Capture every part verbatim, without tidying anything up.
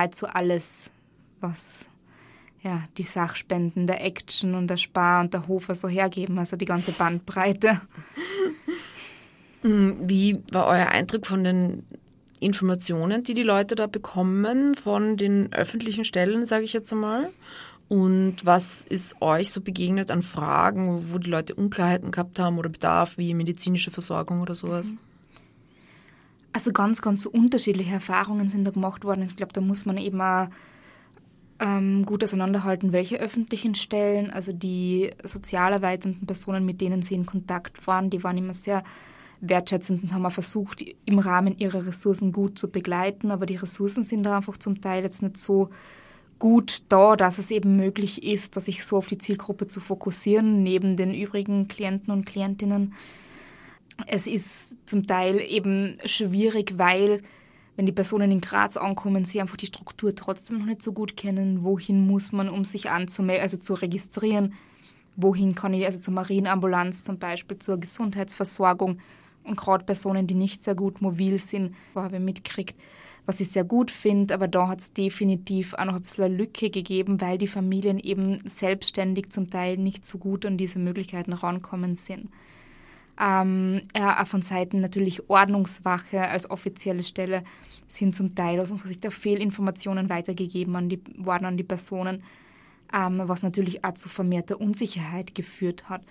nahezu alles, was ja, die Sachspenden, der Action und der Spar und der Hofer so hergeben, also die ganze Bandbreite. Wie war euer Eindruck von den Informationen, die die Leute da bekommen, von den öffentlichen Stellen, sage ich jetzt einmal? Und was ist euch so begegnet an Fragen, wo die Leute Unklarheiten gehabt haben oder Bedarf, wie medizinische Versorgung oder sowas? Also ganz, ganz unterschiedliche Erfahrungen sind da gemacht worden. Ich glaube, da muss man eben auch ähm, gut auseinanderhalten, welche öffentlichen Stellen, also die sozialarbeitenden Personen, mit denen sie in Kontakt waren, die waren immer sehr wertschätzend und haben auch versucht, im Rahmen ihrer Ressourcen gut zu begleiten. Aber die Ressourcen sind da einfach zum Teil jetzt nicht so gut da, dass es eben möglich ist, dass sich so auf die Zielgruppe zu fokussieren, neben den übrigen Klienten und Klientinnen. Es ist zum Teil eben schwierig, weil, wenn die Personen in Graz ankommen, sie einfach die Struktur trotzdem noch nicht so gut kennen. Wohin muss man, um sich anzumelden, also zu registrieren? Wohin kann ich, also zur Marienambulanz zum Beispiel, zur Gesundheitsversorgung? Und gerade Personen, die nicht sehr gut mobil sind, habe ich mitgekriegt, was ich sehr gut finde. Aber da hat es definitiv auch noch ein bisschen eine Lücke gegeben, weil die Familien eben selbstständig zum Teil nicht so gut an diese Möglichkeiten rankommen sind. Ähm, ja, auch von Seiten natürlich Ordnungswache als offizielle Stelle sind zum Teil aus unserer Sicht auch Fehlinformationen weitergegeben an die, worden an die Personen, ähm, was natürlich auch zu vermehrter Unsicherheit geführt hat.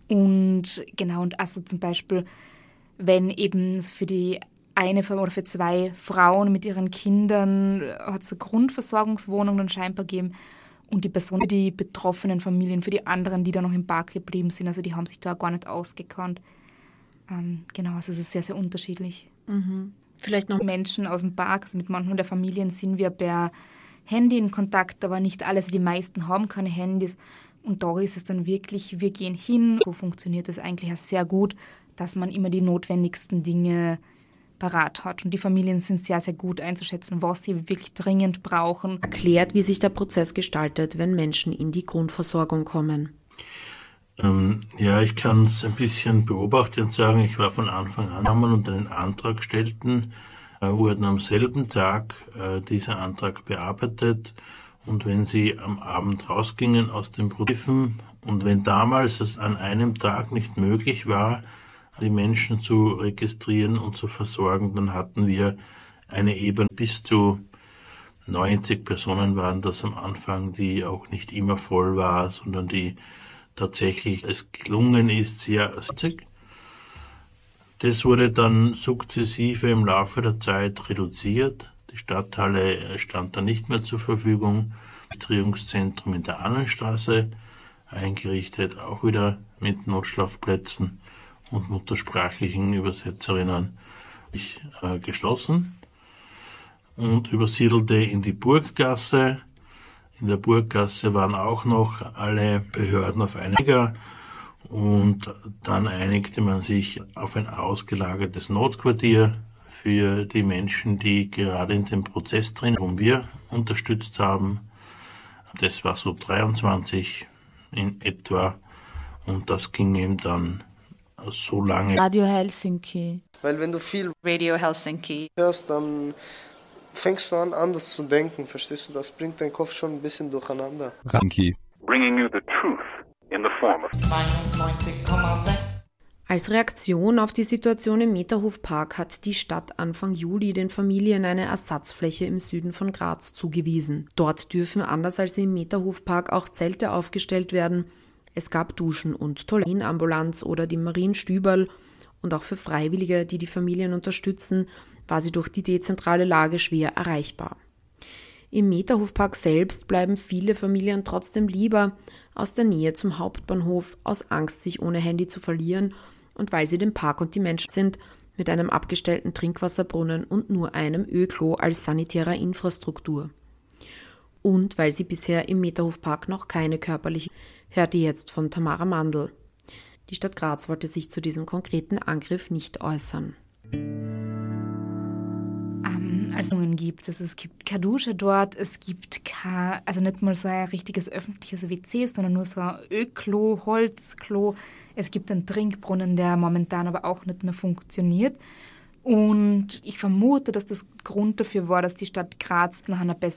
Und genau, und also zum Beispiel, wenn eben für die eine oder für zwei Frauen mit ihren Kindern hat es eine Grundversorgungswohnung dann scheinbar gegeben und die Personen, die betroffenen Familien, für die anderen, die da noch im Park geblieben sind, also die haben sich da gar nicht ausgekannt. Ähm, genau, also es ist sehr, sehr unterschiedlich. Mhm. Vielleicht noch Menschen aus dem Park, also mit manchen der Familien sind wir per Handy in Kontakt, aber nicht alle, also die meisten haben keine Handys. Und da ist es dann wirklich, wir gehen hin. So funktioniert es eigentlich auch sehr gut, dass man immer die notwendigsten Dinge parat hat. Und die Familien sind sehr, sehr gut einzuschätzen, was sie wirklich dringend brauchen. Erklärt, wie sich der Prozess gestaltet, wenn Menschen in die Grundversorgung kommen. Ähm, ja, ich kann es ein bisschen beobachten und sagen, ich war von Anfang an, haben wir und einen Antrag stellten, äh, wurden am selben Tag äh, dieser Antrag bearbeitet. Und wenn sie am Abend rausgingen aus den Prüfen und wenn damals es an einem Tag nicht möglich war, die Menschen zu registrieren und zu versorgen, dann hatten wir eine Ebene bis zu neunzig Personen waren das am Anfang, die auch nicht immer voll war, sondern die tatsächlich es gelungen ist, sehr sitzig. Das wurde dann sukzessive im Laufe der Zeit reduziert. Die Stadthalle stand dann nicht mehr zur Verfügung. Das Registrierungszentrum in der Annenstraße eingerichtet, auch wieder mit Notschlafplätzen und muttersprachlichen Übersetzerinnen ich, äh, geschlossen und übersiedelte in die Burggasse. In der Burggasse waren auch noch alle Behörden auf einiger und dann einigte man sich auf ein ausgelagertes Notquartier für die Menschen, die gerade in dem Prozess drin, wo wir unterstützt haben. Das war so dreiundzwanzig in etwa und das ging eben dann so lange. Radio Helsinki. Weil wenn du viel Radio Helsinki hörst, dann fängst du an, anders zu denken, verstehst du? Das bringt deinen Kopf schon ein bisschen durcheinander. Ranki. Bringing you the truth in the form of neunundneunzig Komma sechs. Als Reaktion auf die Situation im Meterhofpark hat die Stadt Anfang Juli den Familien eine Ersatzfläche im Süden von Graz zugewiesen. Dort dürfen anders als im Meterhofpark auch Zelte aufgestellt werden. Es gab Duschen und Toiletten, Ambulanz oder die Marienstüberl und auch für Freiwillige, die die Familien unterstützen, war sie durch die dezentrale Lage schwer erreichbar. Im Meterhofpark selbst bleiben viele Familien trotzdem lieber aus der Nähe zum Hauptbahnhof, aus Angst, sich ohne Handy zu verlieren und weil sie den Park und die Menschen sind, mit einem abgestellten Trinkwasserbrunnen und nur einem Ölklo als sanitärer Infrastruktur. Und weil sie bisher im Meterhofpark noch keine körperliche, hört ihr jetzt von Tamara Mandl. Die Stadt Graz wollte sich zu diesem konkreten Angriff nicht äußern. Ähm, also es gibt, also es gibt keine Dusche dort, es gibt kein, also nicht mal so ein richtiges öffentliches W C, sondern nur so ein Ölklo, Holzklo. Es gibt einen Trinkbrunnen, der momentan aber auch nicht mehr funktioniert. Und ich vermute, dass das Grund dafür war, dass die Stadt Graz nach einer besseren